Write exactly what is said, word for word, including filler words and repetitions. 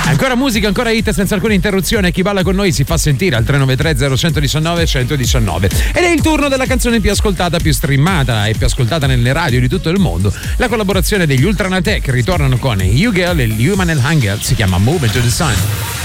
Ancora musica, ancora hit senza alcuna interruzione. Chi balla con noi si fa sentire al tre nove tre zero uno uno nove uno uno nove. Ed è il turno della canzone più ascoltata, più streamata e più ascoltata nelle radio di tutto il mondo. La collaborazione degli Ultranatek ritornano con You Girl e Human and Hunger, si chiama Move Into the Sun.